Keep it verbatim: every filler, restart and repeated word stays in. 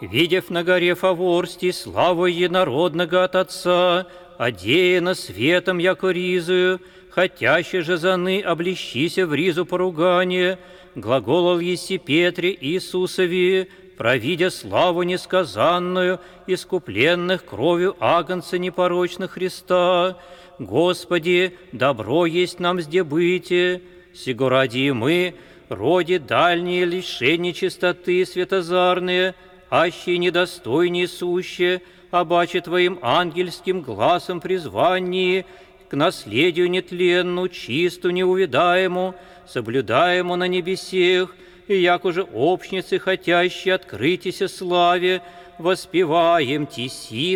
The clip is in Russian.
видев на горе Фаворсти славу единородного от Отца, одеяна светом, яко ризою, хотяще же заны облещися в ризу поругание, глаголол еси Петре Иисусови, провидя славу несказанную, искупленных кровью Агнца непорочных Христа. Господи, добро есть нам сде бытие, сего ради и мы, роди дальние лишения чистоты светозарные, аще недостойнее суще, обаче Твоим ангельским глазом призвании, к наследию нетленну, чисту, неувидаему, соблюдаему на небесех, и як уже общницы хотящие открытися славе, воспеваем Ти